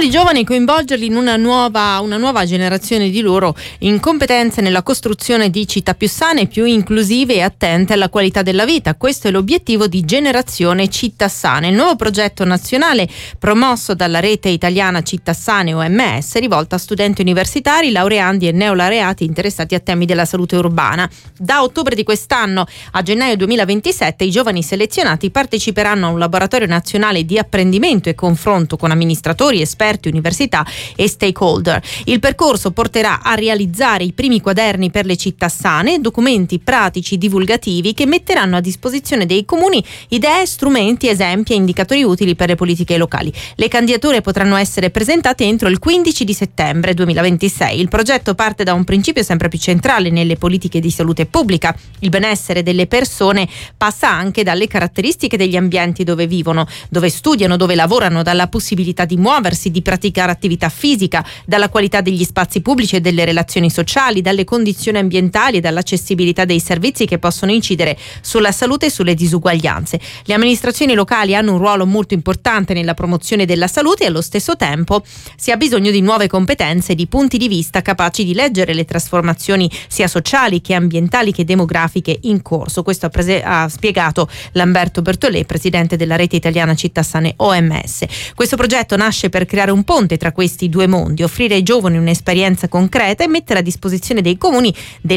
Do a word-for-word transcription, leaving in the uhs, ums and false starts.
piccoli giovani e coinvolgerli in una nuova, una nuova generazione di loro in competenze nella costruzione di città più sane, più inclusive e attente alla qualità della vita. Questo è l'obiettivo di Generazione Città Sane, il nuovo progetto nazionale promosso dalla rete italiana Città Sane O M S, rivolta a studenti universitari, laureandi e neolaureati interessati a temi della salute urbana. Da ottobre di quest'anno a gennaio duemilaventisette i giovani selezionati parteciperanno a un laboratorio nazionale di apprendimento e confronto con amministratori, esperti, università e stakeholder. Il percorso porterà a realizzare i primi quaderni per le città sane, documenti pratici divulgativi che metteranno a disposizione dei comuni idee, strumenti, esempi e indicatori utili per le politiche locali. Le candidature potranno essere presentate entro il quindici di settembre duemilaventisei. Il progetto parte da un principio sempre più centrale nelle politiche di salute pubblica. Il benessere delle persone passa anche dalle caratteristiche degli ambienti dove vivono, dove studiano, dove lavorano, dalla possibilità di muoversi, di praticare attività fisica, dalla qualità degli spazi pubblici e delle relazioni sociali, dalle condizioni ambientali e dall'accessibilità dei servizi che possono incidere sulla salute e sulle disuguaglianze. Le amministrazioni locali hanno un ruolo molto importante nella promozione della salute e allo stesso tempo si ha bisogno di nuove competenze e di punti di vista capaci di leggere le trasformazioni sia sociali che ambientali che demografiche in corso. Questo ha, prese- ha spiegato Lamberto Bertolè, presidente della rete italiana Città Sane O M S. Questo progetto nasce per creare un ponte tra questi due mondi, offrire ai giovani un'esperienza concreta e mettere a disposizione dei comuni delle